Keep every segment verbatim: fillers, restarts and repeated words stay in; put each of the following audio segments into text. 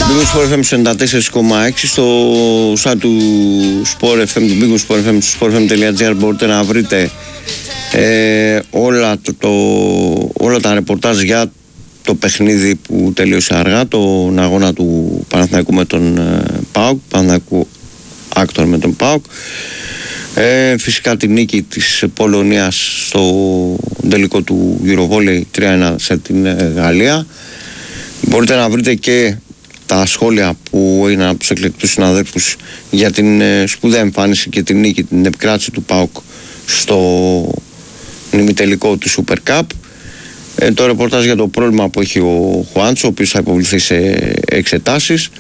Big Sport εφ εμ ενενήντα τέσσερα κόμμα έξι στο site του Sport εφ εμ, του Big Sport εφ εμ, στο sport f m τελεία g r μπορείτε να βρείτε ε, όλα, το, το, όλα τα ρεπορτάζ για το παιχνίδι που τελείωσε αργά, τον αγώνα του Παναθηναϊκού με τον ε, ΠΑΟΚ, Παναθηναϊκού Άκτορ με τον ΠΑΟΚ. Ε, φυσικά τη νίκη της Πολωνίας στο τελικό του Eurovolley τρία ένα σε την ε, Γαλλία. Μπορείτε να βρείτε και τα σχόλια που έγιναν από τους εκλεκτούς συναδέλφους για την ε, σπουδαία εμφάνιση και την νίκη, την επικράτηση του ΠΑΟΚ στο ημιτελικό του Super Cup. Ε, το ρεπορτάζ για το πρόβλημα που έχει ο Χουάντσο, ο οποίος θα υποβληθεί σε εξετάσεις,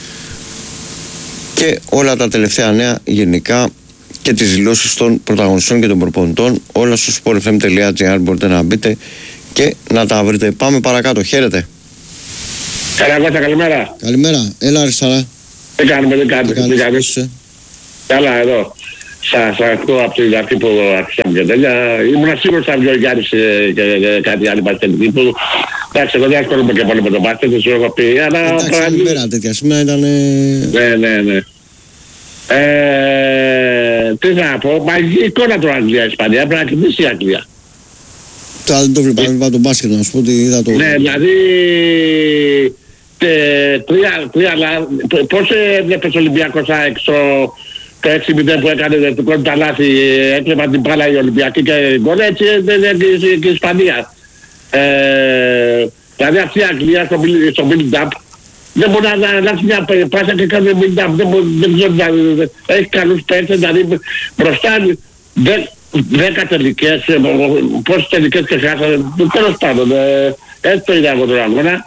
και όλα τα τελευταία νέα γενικά και τις δηλώσεις των πρωταγωνιστών και των προπονητών, όλα στο sport f m τελεία g r μπορείτε να μπείτε και να τα βρείτε. Πάμε παρακάτω. Χαίρετε. Καλημέρα, καλημέρα. Καλημέρα. Έλα αριστερά. Τι κάνουμε, τι κάνουμε, τι κάνουμε. Καλά εδώ. Σας ακούω από την αρχή που αρχίσαμε και τέλεια. Ήμουν σίγουρος θα βγει ο Γιάννης και κάτι άλλο μπασκετική που... Εντάξει, εγώ δεν ασχολούμαι και πολύ με τον μπάσκετ, δεν σου έχω πει, αλλά... Εντάξει, άλλη μέρα τέτοια, σήμερα ήταν... Ναι, ναι, ναι. Τι να πω, μαγική εικόνα του Αγγλία-Ισπανία, πρέπει να κερδίσει η Αγγλία. Τώρα δεν το βλέπα τον μπάσκετ, να σου πω ότι είδα το... Ναι, δηλαδή... Τρία, αλλά πώς έβλεπες ο Ολυμπιακός έξω το έξι μηδέν που έκανε του κόντου τα λάθη, έκλεβαν την μπάλα οι Ολυμπιακοί και γκολ, έτσι και η Ισπανία. Δηλαδή αυτή η Αγγλία στο build-up δεν μπορεί να αλλάξει μια πάσα και κάνει build-up, δεν ξέρω, έχει καλούς παίκτες, δηλαδή μπροστά δέκα τελικές, πόσες τελικές και χάσανε, τέλος πάντων, έτσι το είδα εγώ τον αγώνα.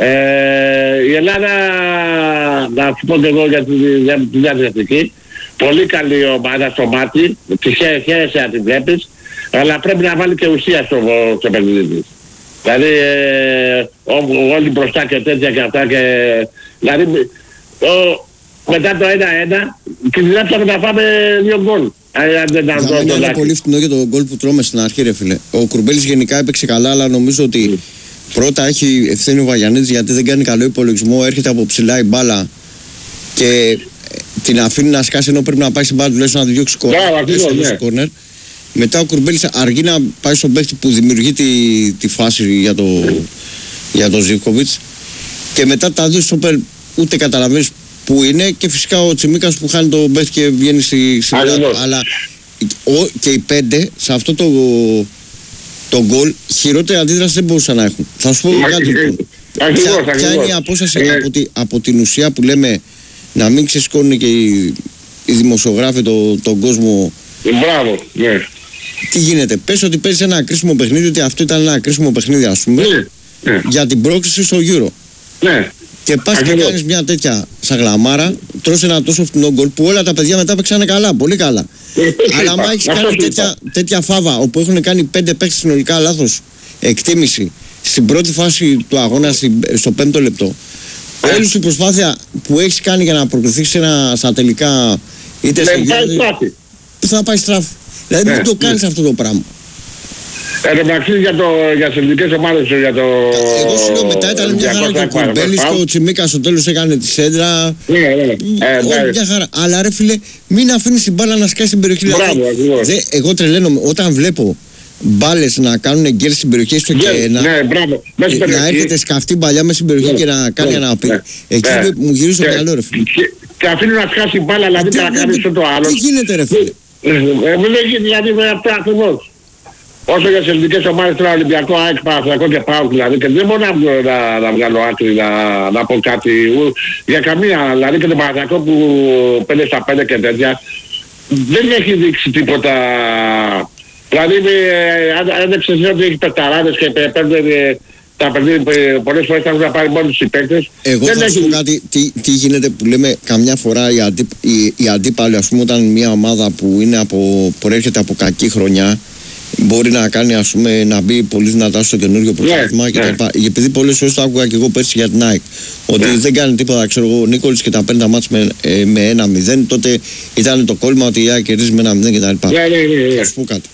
Ε, η Ελλάδα, να σου πω και εγώ για τη διαδικαστική, πολύ καλή ομάδα στο μάτι, τη χαίρεσαι να την βλέπεις, αλλά πρέπει να βάλει και ουσία στο, στο παιχνίδι της. Δηλαδή ε, όλοι μπροστά και τέτοια και αυτά και... Δηλαδή ο, μετά το ένα ένα κινδυνεύσαμε να φάμε δύο γκολ. Για μένα είναι πολύ φτηνό για το γκολ που τρώμε στην αρχή, ρε φίλε. Ο Κουρμπέλης γενικά έπαιξε καλά, αλλά νομίζω ότι πρώτα έχει ευθύνη ο Βαγιανίδης γιατί δεν κάνει καλό υπολογισμό, έρχεται από ψηλά η μπάλα και την αφήνει να σκάσει ενώ πρέπει να πάει στην μπάλα τουλάχιστον να τη διώξει κόρνερ. Μετά ο Κουρμπέλης αργεί να πάει στον παίχτη που δημιουργεί τη, τη φάση για το, για το Ζίβκοβιτς, και μετά τα δύο στόπερ ούτε καταλαβαίνεις που είναι, και φυσικά ο Τσιμίκας που χάνει τον παίχτη και βγαίνει στη σειρά. Αλλά ο, και οι πέντε σε αυτό το το γκολ χειρότερη αντίδραση δεν μπορούσαν να έχουν. Θα σου πω κάτι λοιπόν. Ποια, ποια είναι η απόσταση ε... από, τη, από την ουσία που λέμε να μην ξεσκώνουν και οι, οι δημοσιογράφοι το, τον κόσμο. Μπράβο, ναι. Τι γίνεται, πες ότι παίζεις ένα κρίσιμο παιχνίδι, ότι αυτό ήταν ένα κρίσιμο παιχνίδι, ας πούμε, ναι, ναι, για την πρόκληση στο Euro. Ναι. Και πας και κάνεις μια τέτοια σαγλαμάρα, τρως ένα τόσο φτηνό γκολ που όλα τα παιδιά μετά παίξανε καλά, πολύ καλά. Αλλά άμα έχεις κάνει τέτοια, τέτοια φάβα όπου έχουν κάνει πέντε παίκτες συνολικά λάθος εκτίμηση στην πρώτη φάση του αγώνα, στο πέμπτο λεπτό, όλη σου προσπάθεια που έχεις κάνει για να προκριθείς στα τελικά είτε σε γύρω, θα πάει στράφη. Δηλαδή μην το κάνεις αυτό το πράγμα. Εν τω μεταξύ για, για τις ελληνικές ομάδες, για το... Εγώ σου λέω μετά ήταν μια χαρά και ο Κουρμπέλης και ο Τσιμίκας στο τέλος έκανε τη σέντρα. Ναι, ναι. Όλη μια χαρά. Αλλά ρε φίλε, μην αφήνεις την μπάλα να σκάσει στην περιοχή. Μπράβο, δηλαδή, εγώ τρελαίνομαι όταν βλέπω μπάλες να κάνουν γκέλ στην περιοχή στο και ένα, ναι, μπράβο. Να έρχεται σκαφτή μπαλιά μέσα στην περιοχή, ναι, και να κάνει, ναι, ένα απειλή. Ναι, εκεί, ναι, μου γυρίζει το μυαλό, ρε φίλε. Και, και αφήνει να σκάσει μπάλα, δηλαδή να κάνει το άλλο. Τι γίνεται, ρε φίλε. Δεν έχει δηλαδή με αυτό ακριβώς. Όσο για τις ελληνικές ομάδες, τώρα Ολυμπιακό, ΑΕΚ, Παναθηναϊκό και ΠΑΟΚ δηλαδή, και δεν μπορώ να, να, να βγάλω άκρη να, να πω κάτι ου, για καμία, δηλαδή και τον Παναθηναϊκό που πέντε στα πέντε και τέτοια, δεν έχει δείξει τίποτα. Δηλαδή αν δεν ξέρεις ότι έχει πεταράδες και παίρνουν τα παιχνίδια, πολλές φορές θα έχουν να πάρει μόνο τους οι παίκτες. Εγώ θα σου πω κάτι, τι, τι γίνεται που λέμε καμιά φορά οι, αντί, οι, οι αντίπαλοι, ας πούμε, όταν μια ομάδα που είναι από, προέρχεται από κακή χρονιά, μπορεί να κάνει, ας πούμε, να μπει πολύ δυνατά στο καινούργιο πρωτάθλημα, yeah, κτλ. Yeah. Επειδή πολλές φορές το άκουγα και εγώ πέρσι για την ΑΕΚ, ότι yeah, δεν κάνει τίποτα, ξέρω εγώ, ο Νίκολης και τα παίρνει τα μάτς με, ε, με ένα μηδέν, τότε ήταν το κόλλημα ότι η ΑΕΚ κερδίζει με ένα μηδέν κτλ. Yeah, yeah, yeah, yeah. Θα σου πω κάτι.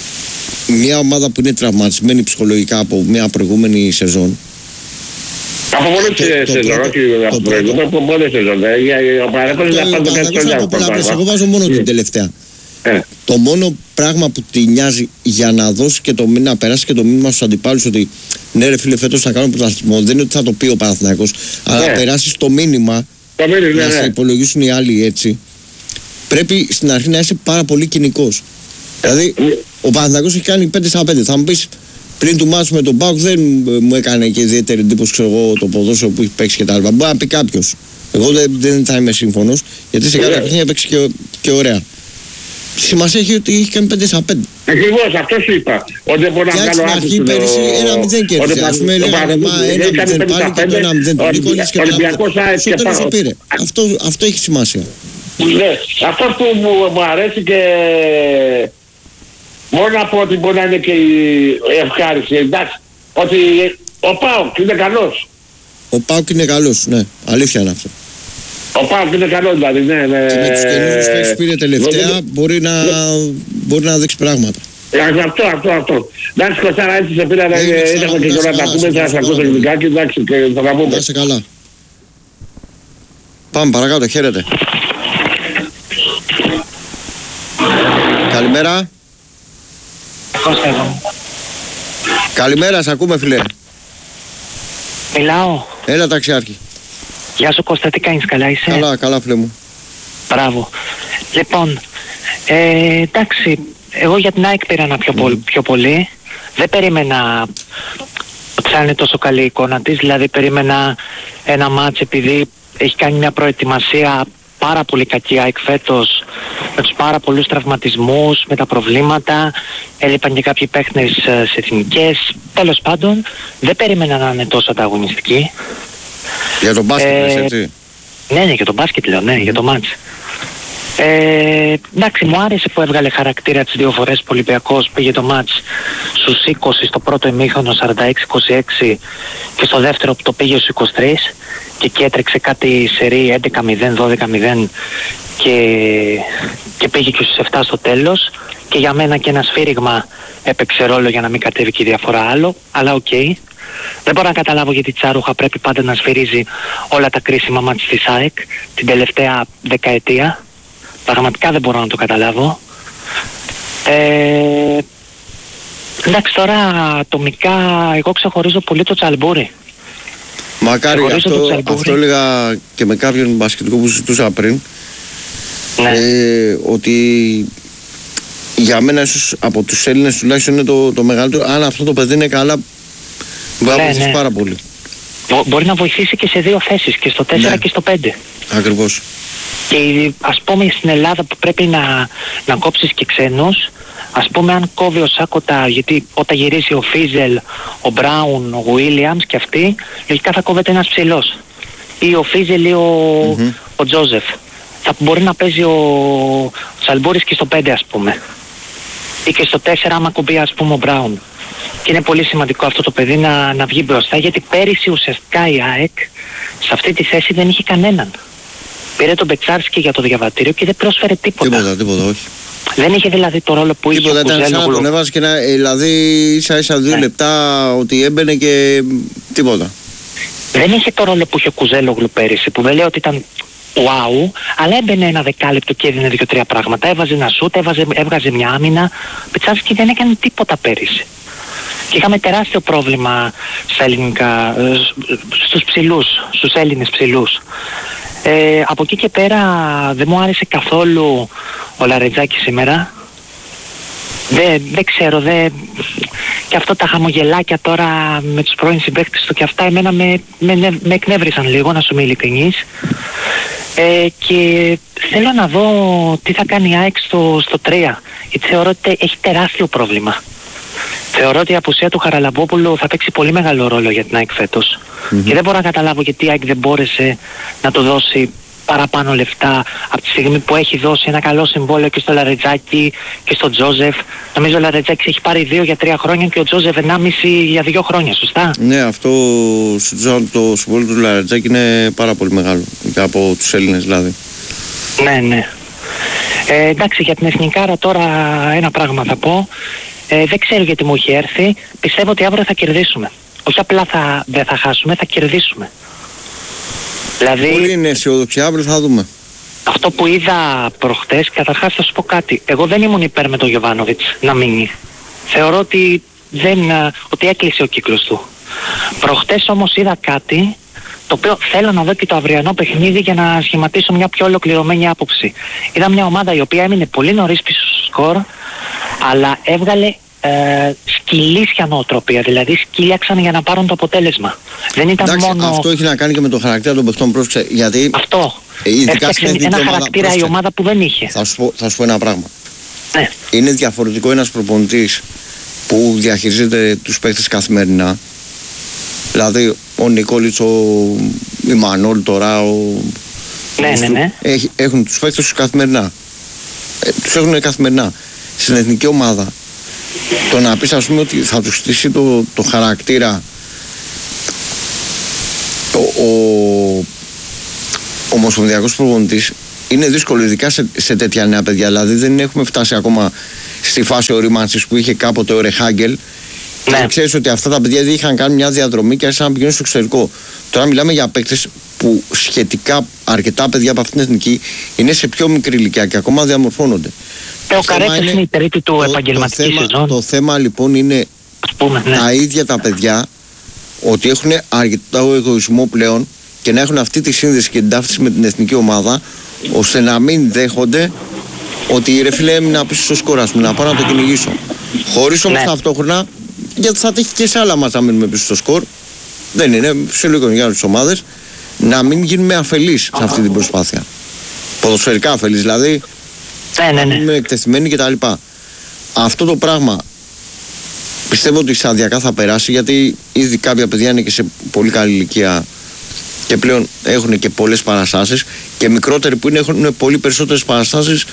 Μια ομάδα που είναι τραυματισμένη ψυχολογικά από μια προηγούμενη σεζόν, Από μόνη τη σεζόν, όχι από προηγούμενο, από μόνη τη σεζόν. Ο Παναθηναϊκός να πάρει το κάτι. Εγώ βάζω μόνο την τελευταία. Το μόνο πράγμα που τη νοιάζει για να δώσει και το μήνα, να περάσει και το μήνυμα στους αντιπάλους ότι ναι, ρε φίλε, φέτος θα κάνουμε πρωταθλητισμό, δεν είναι ότι θα το πει ο Παναθηναϊκός, αλλά να περάσει το μήνυμα να σε υπολογίσουν οι άλλοι έτσι. Πρέπει στην αρχή να είσαι πάρα πολύ κοινικός. Δηλαδή, ο Παναθηναϊκός έχει κάνει πέντε στα πέντε. Θα μου πεις, πριν του μάτσου με τον ΠΑΟΚ δεν μου έκανε και ιδιαίτερη εντύπωση, ξέρω εγώ, το ποδόσφαιρο που έχει παίξει και τα άλλα. Μπορεί να πει κάποιος. Εγώ δεν, δεν θα είμαι σύμφωνος, γιατί σε κάποια παιχνίδια παίξει και, και ωραία. Σημασία έχει ότι έχει κάνει πέντε στα πέντε. Ακριβώς, αυτό σου είπα. Ότι δεν μπορεί να κάνω άκουση. Στην αρχή πέρυσι ένα μηδέν κέρδισε. Ας πούμε λέγανε μα ένα μηδέν πάλι και το ένα μηδέν του Νίκολης και στο τέλος το πήρε. Αυτό έχει σημασία. Ναι, αυτό που μου αρέσει και μόνο να πω ότι μπορεί να είναι και η ευχάριση. Εντάξει, ότι ο ΠΑΟΚ είναι καλός. Ο ΠΑΟΚ είναι καλός, ναι, αλήθεια είναι αυτό. Ο ΠΑΟΚ είναι καλός δηλαδή, ναι, ναι. Και με τους καινούριους που πήρε τελευταία μπορεί να, μπορεί να δείξει πράγματα. Αυτό, αυτό, αυτό. Εντάξει Κωστάρα, έτσι σε πήρα να είχαμε και τώρα να τα πούμε, θα σας ακούσω λιγάκι, εντάξει, και θα τα πούμε. Να είσαι καλά. Πάμε παρακάτω, χαίρετε. Καλημέρα. Κώστα εδώ. Καλημέρα, σ' ακούμε φίλε. Μιλάω. Έλα ταξιάρχη. Γεια σου Κώστα, τι κάνεις, καλά είσαι? Καλά, καλά φίλε μου. Μπράβο. Λοιπόν, ε, εντάξει, εγώ για την ΑΕΚ πήρα ένα πιο, mm. πολύ, πιο πολύ. Δεν περίμενα ότι θα είναι τόσο καλή η εικόνα της, δηλαδή περίμενα ένα μάτς επειδή έχει κάνει μια προετοιμασία πάρα πολύ κακή ΑΕΚ φέτος, με τους πάρα πολλούς τραυματισμούς, με τα προβλήματα, έλειπαν και κάποιοι παίχτες σε εθνικές. Τέλος πάντων, δεν περίμενα να είναι τόσο ανταγωνιστική. Για τον μπάσκετ, ε, έτσι. Ναι, ναι, για τον μπάσκετ λέω, ναι, για το μάτς. Ε, εντάξει, μου άρεσε που έβγαλε χαρακτήρα τις δύο φορές που ο Ολυμπιακός πήγε το μάτς στους είκοσι στο πρώτο ημίχρονο, σαράντα έξι είκοσι έξι, και στο δεύτερο που το πήγε στους είκοσι τρία και εκεί έτρεξε κάτι σερί έντεκα μηδέν, δώδεκα μηδέν και, και πήγε και στους επτά στο τέλος, και για μένα και ένα σφύριγμα έπαιξε ρόλο για να μην κατέβει και η διαφορά άλλο, αλλά οκ. Okay. Δεν μπορώ να καταλάβω γιατί η Τσάρουχα πρέπει πάντα να σφυρίζει όλα τα κρίσιμα μάτς της ΑΕΚ την τελευταία δεκαετία. Πραγματικά δεν μπορώ να το καταλάβω. Ε, εντάξει, τώρα ατομικά εγώ ξεχωρίζω πολύ το Τσαλμπούρι. Μακάρι, αυτό, αυτό έλεγα και με κάποιον μπασκετικό που συζητούσα πριν. Ναι. Ε, ότι για μένα ίσως από τους Έλληνες τουλάχιστον είναι το, το μεγαλύτερο. Αν αυτό το παιδί είναι καλά, μπορεί να βοηθήσει πάρα πολύ. Μπο, μπορεί να βοηθήσει και σε δύο θέσεις, και στο τέσσερα ναι. και στο πέντε. Ακριβώς. Και ας πούμε στην Ελλάδα που πρέπει να, να κόψεις και ξένους, ας πούμε αν κόβει ο Σάκοτα, γιατί όταν γυρίσει ο Φίζελ, ο Μπράουν, ο Γουίλιαμς και αυτοί, λογικά θα κόβεται ένας ψηλός. Ή ο Φίζελ ή ο, mm-hmm. ο Τζόζεφ. Θα μπορεί να παίζει ο, ο Τσαλμπούρης και στο πέντε ας πούμε. Ή και στο τέσσερα άμα κομπεί ας πούμε ο Μπράουν. Και είναι πολύ σημαντικό αυτό το παιδί να, να βγει μπροστά, γιατί πέρυσι ουσιαστικά η ΑΕΚ σε αυτή τη θέση δεν είχε κανέναν. Πήρε τον Μπετσάρσκι για το διαβατήριο και δεν πρόσφερε τίποτα. Τίποτα, τίποτα, όχι. Δεν είχε δηλαδή το ρόλο που τίποτα, είχε ο Κουζέλογλου. Τίποτα, ήταν σαν να τον έβαζε και να, δηλαδή ίσα ίσα δύο ναι. λεπτά ότι έμπαινε και τίποτα. Δεν είχε το ρόλο που είχε ο Κουζέλογλου πέρυσι, που δεν λέω ότι ήταν wow, αλλά έμπαινε ένα δεκάλεπτο και έδινε δύο-τρία πράγματα. Έβαζε ένα σούτ, έβαζε, έβγαζε μια άμυνα. Ο Μπετσάρσκι δεν έκανε τίποτα πέρυσι. Και είχαμε τεράστιο πρόβλημα στα ελληνικά, στους ψηλούς, στους Έλληνες ψηλούς. Ε, από εκεί και πέρα δεν μου άρεσε καθόλου ο Λαρετζάκης σήμερα. Δεν, δεν ξέρω, δεν... και αυτό τα χαμογελάκια τώρα με τους πρώην συμπαίκτες του και αυτά εμένα με, με, με εκνεύρισαν λίγο, να σου είμαι ειλικρινής. Ε, και θέλω να δω τι θα κάνει η ΑΕΚ στο, στο τρία, γιατί θεωρώ ότι έχει τεράστιο πρόβλημα. Θεωρώ ότι η απουσία του Χαραλαμπόπουλου θα παίξει πολύ μεγάλο ρόλο για την ΑΕΚ φέτος. Mm-hmm. Και δεν μπορώ να καταλάβω γιατί η ΑΕΚ δεν μπόρεσε να του δώσει παραπάνω λεφτά από τη στιγμή που έχει δώσει ένα καλό συμβόλαιο και στο Λαρετζάκη και στο Τζόζεφ. Νομίζω ο Λαρετζάκης έχει πάρει δύο για τρία χρόνια και ο Τζόζεφ ενάμιση για δύο χρόνια, σωστά? Ναι, αυτό το συμβόλαιο του Λαρετζάκη είναι πάρα πολύ μεγάλο, από τους Έλληνες δηλαδή. Ναι, ναι. Ε, εντάξει, για την Εθνικάρα τώρα ένα πράγμα θα πω. Ε, δεν ξέρω γιατί μου έχει έρθει. Πιστεύω ότι αύριο θα κερδίσουμε. όχι απλά θα, δεν θα χάσουμε, θα κερδίσουμε. Δηλαδή, πολύ είναι αισιόδοξη, αύριο θα δούμε. Αυτό που είδα προχτές, καταρχάς θα σου πω κάτι. Εγώ δεν ήμουν υπέρ με τον Γιοβάνοβιτς να μείνει. Θεωρώ ότι, δεν, ότι έκλεισε ο κύκλος του. Προχτές όμως είδα κάτι το οποίο θέλω να δω και το αυριανό παιχνίδι για να σχηματίσω μια πιο ολοκληρωμένη άποψη. Είδα μια ομάδα η οποία έμεινε πολύ νωρίς πίσω στο σκορ, αλλά έβγαλε ε, σκυλίσια νοοτροπία, δηλαδή σκύλιαξαν για να πάρουν το αποτέλεσμα. Δεν ήταν εντάξει, μόνο... αυτό έχει να κάνει και με το χαρακτήρα των παιχτών, πρόσεξε, γιατί... Αυτό. Έφτιαξε ένα χαρακτήρα ομάδα, η ομάδα που δεν είχε. Θα σου πω, θα σου πω ένα πράγμα. Ναι. Είναι διαφορετικό ένας προπονητής που διαχειρίζεται τους παίκτες καθημερινά. Δηλαδή ο Νικόλιτς, ο Μανώλη τώρα, ο... Ναι, ναι, ναι. Έχει, έχουν τους παίκτες τους καθημερινά. Ε, τους έχουν καθημερινά. Στην εθνική ομάδα το να πεις, ας πούμε, ότι θα τους στήσει το, το χαρακτήρα ο, ο ομοσπονδιακός προπονητής είναι δύσκολο, ειδικά σε, σε τέτοια νέα παιδιά. Δηλαδή δεν έχουμε φτάσει ακόμα στη φάση ορίμανσης που είχε κάποτε ο Ρεχάγκελ. Ναι. Και ξέρεις ότι αυτά τα παιδιά είχαν κάνει μια διαδρομή και άρχισαν να πηγαίνουν στο εξωτερικό. Τώρα μιλάμε για παίκτες που σχετικά αρκετά παιδιά από αυτήν την εθνική είναι σε πιο μικρή ηλικία και ακόμα διαμορφώνονται. Και ο Καρέτσας είναι η τρίτη του επαγγελματική σεζόν. Το θέμα λοιπόν είναι πούμε, ναι. τα ίδια τα παιδιά ότι έχουν αρκετό εγωισμό πλέον και να έχουν αυτή τη σύνδεση και την ταύτιση με την εθνική ομάδα, ώστε να μην δέχονται ότι ρε φίλε έμεινα πίσω στο σκορ, να πάω να το κυνηγήσω. Χωρίς όμως ναι. ταυτόχρονα, γιατί θα τύχει και σε άλλα μας να μείνουμε πίσω στο σκορ, δεν είναι φυσιολογικό για τις ομάδες, να μην γίνουμε αφελείς σε αυτή την προσπάθεια. Ποδοσφαιρικά αφελείς, δηλαδή ναι, ναι, ναι. να είμαι εκτεθειμένοι κτλ. Αυτό το πράγμα πιστεύω ότι σταδιακά θα περάσει, γιατί ήδη κάποια παιδιά είναι και σε πολύ καλή ηλικία και πλέον έχουν και πολλές παραστάσεις, και μικρότεροι που είναι έχουν πολύ περισσότερες παραστάσεις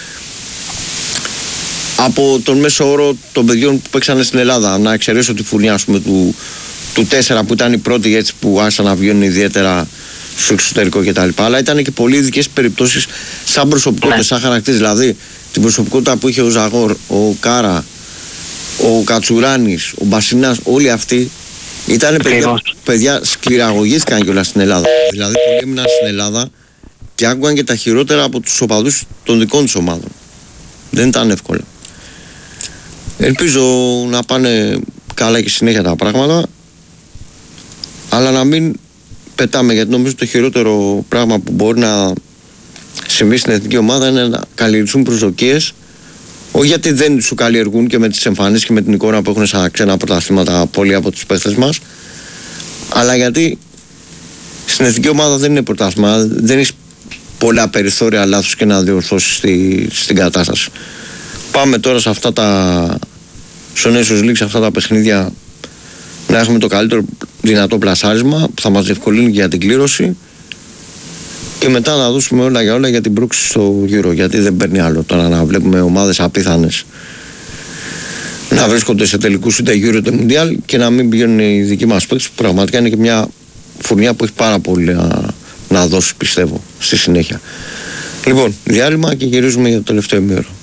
από τον μέσο όρο των παιδιών που παίξανε στην Ελλάδα. Να εξαιρέσω τη φουρνιά, ας πούμε, του, του τέσσερα που ήταν οι πρώτοι έτσι που άρχισαν να βγαίνουν ιδιαίτερα στο εξωτερικό κτλ. Αλλά ήταν και πολύ ειδικές περιπτώσεις σαν προσωπικότητες, σαν χαρακτήρες. Δηλαδή την προσωπικότητα που είχε ο Ζαγόρ, ο Κάρα, ο Κατσουράνης, ο Μπασινάς, όλοι αυτοί ήταν παιδιά, παιδιά σκληραγωγήθηκαν κιόλας στην Ελλάδα. Δηλαδή πολλοί έμειναν στην Ελλάδα και άκουγαν και τα χειρότερα από τους οπαδούς των δικών τους ομάδων. Δεν ήταν εύκολα. Ελπίζω να πάνε καλά και συνέχεια τα πράγματα, αλλά να μην πετάμε, γιατί νομίζω το χειρότερο πράγμα που μπορεί να συμβεί στην εθνική ομάδα είναι να καλλιεργηθούν προσδοκίες, όχι γιατί δεν σου καλλιεργούν και με τις εμφανίσεις και με την εικόνα που έχουν στα ξένα πρωταθλήματα πολλοί από τους παίχτες μας, αλλά γιατί στην εθνική ομάδα δεν είναι πρωτάθλημα, δεν έχει πολλά περιθώρια λάθος και να διορθώσεις στη, στην κατάσταση. Πάμε τώρα σε αυτά τα στον Nations League, σε αυτά τα παιχνίδια, να έχουμε το καλύτερο δυνατό πλασάρισμα που θα μας διευκολύνει για την κλήρωση, και μετά να δώσουμε όλα για όλα για την πρόκριση στο Euro, γιατί δεν παίρνει άλλο τώρα να βλέπουμε ομάδες απίθανες να βρίσκονται σε τελικούς είτε Euro είτε Mundial και να μην πηγαίνουν οι δικοί μας παίκτες, που πραγματικά είναι και μια φουρνιά που έχει πάρα πολύ να, να δώσει, πιστεύω, στη συνέχεια. Λοιπόν, διάλειμμα και γυρίζουμε για το τελευταίο ημίωρο.